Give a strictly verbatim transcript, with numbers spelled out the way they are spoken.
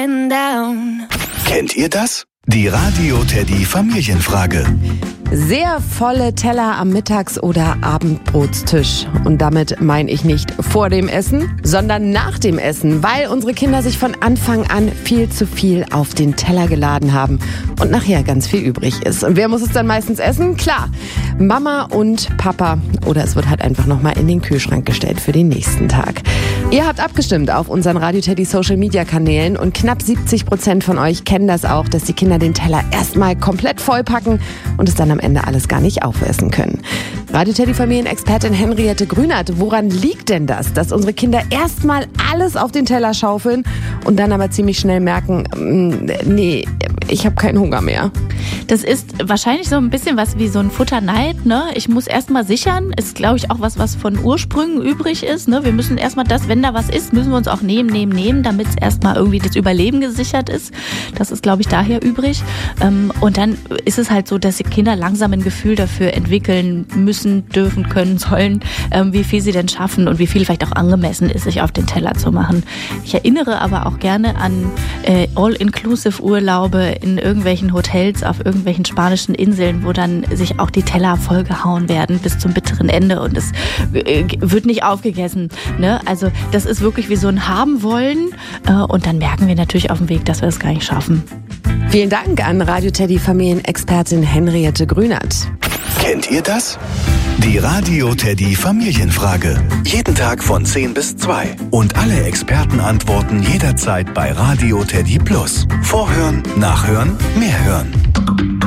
Kennt ihr das? Die Radio Teddy Familienfrage. Sehr volle Teller am Mittags- oder Abendbrotstisch. Und damit meine ich nicht vor dem Essen, sondern nach dem Essen, weil unsere Kinder sich von Anfang an viel zu viel auf den Teller geladen haben und nachher ganz viel übrig ist. Und wer muss es dann meistens essen? Klar, Mama und Papa. Oder es wird halt einfach nochmal in den Kühlschrank gestellt für den nächsten Tag. Ihr habt abgestimmt auf unseren Radio Teddy Social Media Kanälen und knapp siebzig Prozent von euch kennen das auch, dass die Kinder den Teller erstmal komplett vollpacken und es dann am Ende alles gar nicht aufessen können. Radio Teddy Familienexpertin Henriette Grünert, woran liegt denn das, dass unsere Kinder erstmal alles auf den Teller schaufeln und dann aber ziemlich schnell merken, nee, ich habe keinen Hunger mehr? Das ist wahrscheinlich so ein bisschen was wie so ein Futterneid, ne? Ich muss erstmal sichern, ist glaube ich auch was, was von Ursprüngen übrig ist, ne? Wir müssen erstmal das, wenn da was ist, müssen wir uns auch nehmen, nehmen, nehmen, damit es erstmal irgendwie das Überleben gesichert ist. Das ist glaube ich daher übrig. Und dann ist es halt so, dass die Kinder langsam ein Gefühl dafür entwickeln müssen, dürfen, können, sollen, wie viel sie denn schaffen und wie viel vielleicht auch angemessen ist, sich auf den Teller zu machen. Ich erinnere aber auch gerne an äh, All-Inclusive-Urlaube in irgendwelchen Hotels auf irgendwelchen spanischen Inseln, wo dann sich auch die Teller vollgehauen werden bis zum bitteren Ende und es äh, wird nicht aufgegessen. Ne? Also das ist wirklich wie so ein Haben-Wollen äh, und dann merken wir natürlich auf dem Weg, dass wir das gar nicht schaffen. Vielen Dank an Radio Teddy Familienexpertin Henriette Grünert. Kennt ihr das? Die Radio Teddy Familienfrage. Jeden Tag von zehn bis zwei. Und alle Experten antworten jederzeit bei Radio Teddy Plus. Vorhören, nachhören, mehr hören.